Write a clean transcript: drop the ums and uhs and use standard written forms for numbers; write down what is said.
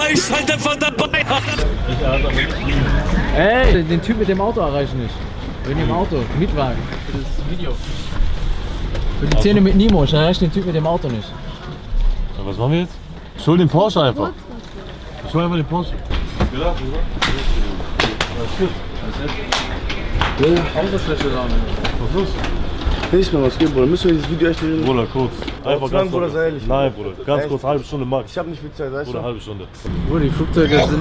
ist halt einfach dabei. Ey, den Typ mit dem Auto erreiche ich nicht. Wegen dem Auto, Mietwagen. Für das Video. Für die Szene mit Nemo, ich erreiche den Typ mit dem Auto nicht. Ja, was machen wir jetzt? Ich hol den Porsche einfach. Ich hol einfach den Porsche. Ja, Auch so schlechte Laune. was ist? Nicht mehr was geht, Bruder. Müssen wir dieses Video echt reden? Bruder, kurz. Einfach lang, ganz Bruder, kurz. sei ehrlich. Nein, Bruder. Ganz Echt? kurz, halbe Stunde max. Ich hab nicht viel Zeit, weißt Bruder, du? halbe Stunde. Bruder, die Flugzeuge sind